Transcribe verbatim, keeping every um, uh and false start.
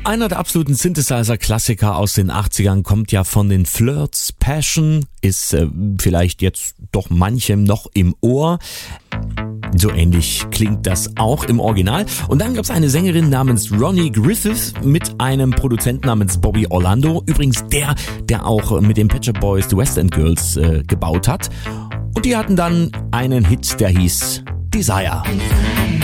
Einer der absoluten Synthesizer-Klassiker aus den achtzigern kommt ja von den Flirts. Passion ist äh, vielleicht jetzt doch manchem noch im Ohr. So ähnlich klingt das auch im Original. Und dann gab es eine Sängerin namens Ronnie Griffith mit einem Produzenten namens Bobby Orlando. Übrigens der, der auch mit den Pet Shop Boys The West End Girls äh, gebaut hat. Und die hatten dann einen Hit, der hieß Desire.